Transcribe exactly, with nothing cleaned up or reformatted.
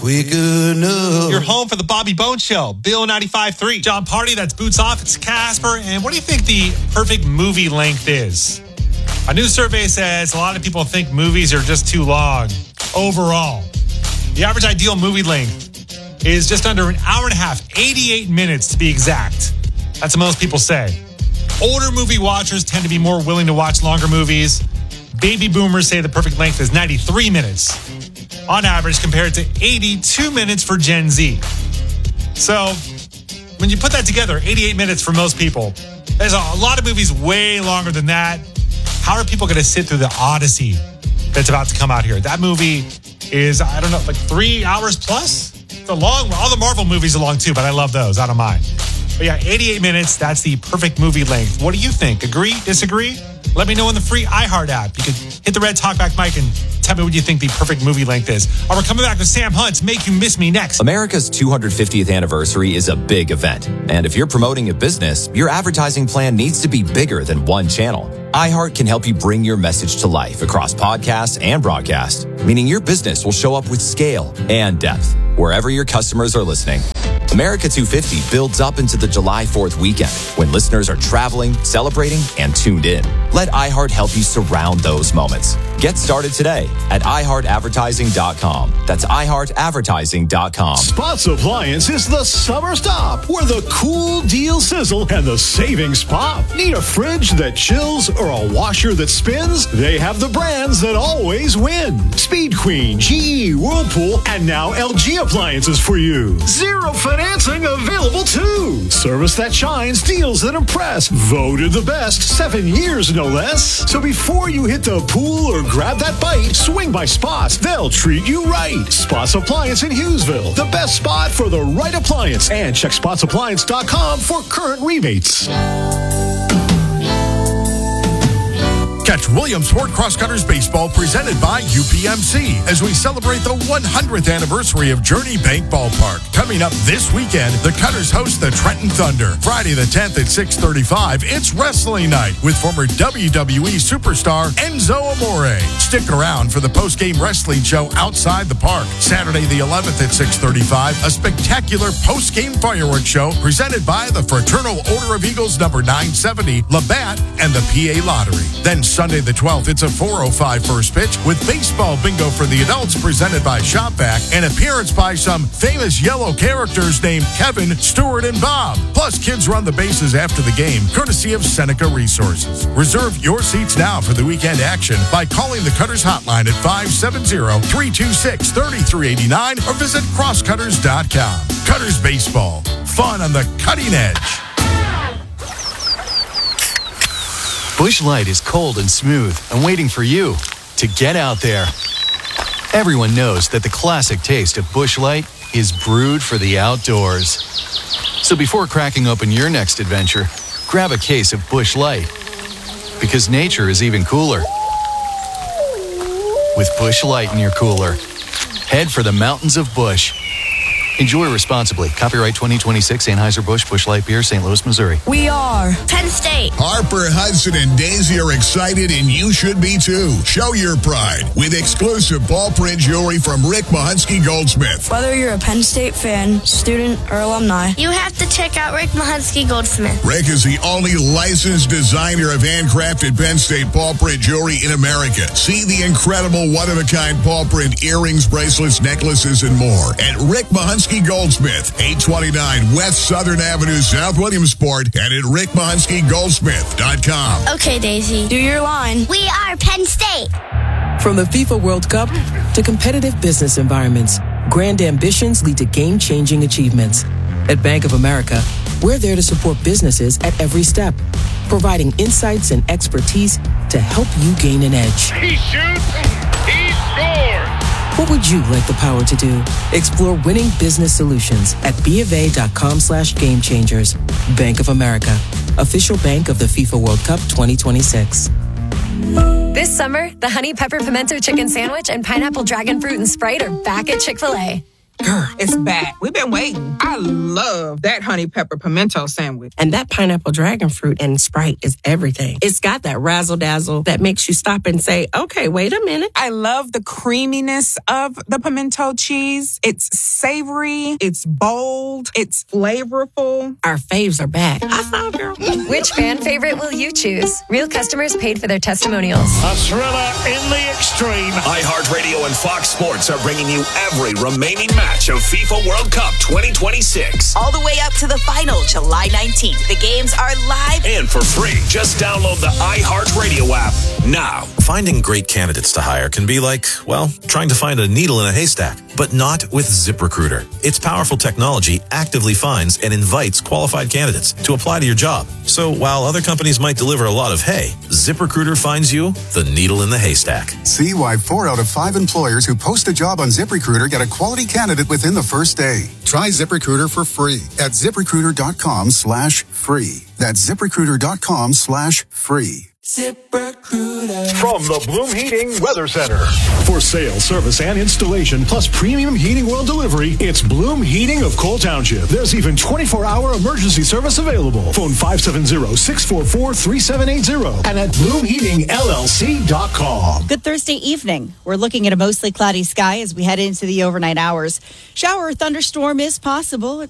quick enough. You're home for the Bobby Bones Show. Bill ninety-five point three. John Party, that's Boots Off. It's Casper. And what do you think the perfect movie length is? A new survey says a lot of people think movies are just too long overall. The average ideal movie length is just under an hour and a half, eighty-eight minutes to be exact. That's what most people say. Older movie watchers tend to be more willing to watch longer movies. Baby boomers say the perfect length is ninety-three minutes on average compared to eighty-two minutes for Gen Z. So when you put that together, eighty-eight minutes for most people, there's a lot of movies way longer than that. How are people going to sit through the Odyssey that's about to come out here? That movie is, I don't know, like three hours plus? It's a long, all the Marvel movies are long too, but I love those. I don't mind. But yeah, eighty-eight minutes, that's the perfect movie length. What do you think? Agree? Disagree? Let me know in the free iHeart app. You can hit the red talkback mic and tell me what you think the perfect movie length is. All right, we're coming back with Sam Hunt's Make You Miss Me next. America's two hundred fiftieth anniversary is a big event. And if you're promoting a business, your advertising plan needs to be bigger than one channel. iHeart can help you bring your message to life across podcasts and broadcast, meaning your business will show up with scale and depth wherever your customers are listening. America two fifty builds up into the July fourth weekend when listeners are traveling, celebrating, and tuned in. Let iHeart help you surround those moments. Get started today at i heart advertising dot com. That's i heart advertising dot com. Spots Appliance is the summer stop where the cool deals sizzle and the savings pop. Need a fridge that chills or a washer that spins? They have the brands that always win. Speed Queen, G E, Whirlpool, and now L G appliances for you. Zero financing available too. Service that shines, deals that impress. Voted the best seven years, no less. So before you hit the pool or grab that bite, swing by Spots. They'll treat you right. Spots Appliance in Hughesville. The best spot for the right appliance. And check spots appliance dot com for current rebates. Catch Williams Sport Cross Cutters Baseball presented by U P M C as we celebrate the one hundredth anniversary of Journey Bank Ballpark. Coming up this weekend, the Cutters host the Trenton Thunder. Friday the tenth at six thirty-five, it's wrestling night with former W W E superstar Enzo Amore. Stick around for the post-game wrestling show outside the park. Saturday the eleventh at six thirty-five, a spectacular post-game fireworks show presented by the Fraternal Order of Eagles number nine seventy, Labatt, and the P A Lottery. Then Sunday the twelfth, it's a four oh five first pitch with baseball bingo for the adults presented by Shopback, and appearance by some famous yellow characters named Kevin, Stuart, and Bob. Plus, kids run the bases after the game, courtesy of Seneca Resources. Reserve your seats now for the weekend action by calling the Cutters hotline at five seven zero, three two six, three three eight nine or visit cross cutters dot com. Cutters Baseball. Fun on the cutting edge. Busch Light is cold and smooth and waiting for you to get out there. Everyone knows that the classic taste of Busch Light is brewed for the outdoors. So before cracking open your next adventure, grab a case of Busch Light. Because nature is even cooler with Busch Light in your cooler. Head for the mountains of Busch. Enjoy responsibly. Copyright twenty twenty-six Anheuser-Busch Busch Light Beer, Saint Louis, Missouri. We are Penn State. Harper, Hudson, and Daisy are excited, and you should be too. Show your pride with exclusive ball print jewelry from Rick Mahunsky Goldsmith. Whether you're a Penn State fan, student, or alumni, you have to check out Rick Mahunsky Goldsmith. Rick is the only licensed designer of handcrafted Penn State ball print jewelry in America. See the incredible one-of-a-kind ball print earrings, bracelets, necklaces, and more at Rick Mahunsky Goldsmith, eight twenty-nine West Southern Avenue, South Williamsport, and at rick mahunsky goldsmith dot com. Okay, Daisy. Do your line. We are Penn State. From the FIFA World Cup to competitive business environments, grand ambitions lead to game-changing achievements. At Bank of America, we're there to support businesses at every step, providing insights and expertise to help you gain an edge. He shoots, he scores! What would you like the power to do? Explore winning business solutions at bofa.com slash game changers. Bank of America, official bank of the FIFA World Cup twenty twenty-six. This summer, the Honey Pepper Pimento Chicken Sandwich and Pineapple Dragon Fruit and Sprite are back at Chick-fil-A. Girl, it's back. We've been waiting. I love that honey pepper pimento sandwich. And that pineapple dragon fruit and Sprite is everything. It's got that razzle dazzle that makes you stop and say, okay, wait a minute. I love the creaminess of the pimento cheese. It's savory. It's bold. It's flavorful. Our faves are back. I saw, girl. Which fan favorite will you choose? Real customers paid for their testimonials. A thriller in the extreme. iHeartRadio and Fox Sports are bringing you every remaining match of FIFA World Cup twenty twenty-six. All the way up to the final, July nineteenth. The games are live and for free. Just download the iHeartRadio app now. Finding great candidates to hire can be like, well, trying to find a needle in a haystack, but not with ZipRecruiter. Its powerful technology actively finds and invites qualified candidates to apply to your job. So while other companies might deliver a lot of hay, ZipRecruiter finds you the needle in the haystack. See why four out of five employers who post a job on ZipRecruiter get a quality candidate within the first day. Try ZipRecruiter for free at ZipRecruiter.com slash free. That's ZipRecruiter.com slash free. ZipRecruiter. From the Bloom Heating Weather Center. For sales, service, and installation, plus premium heating oil delivery, it's Bloom Heating of Cole Township. There's even twenty-four hour emergency service available. Phone five seven zero, six four four, three seven eight zero and at bloom heating L L C dot com. Good Thursday evening. We're looking at a mostly cloudy sky as we head into the overnight hours. Shower or thunderstorm is possible. It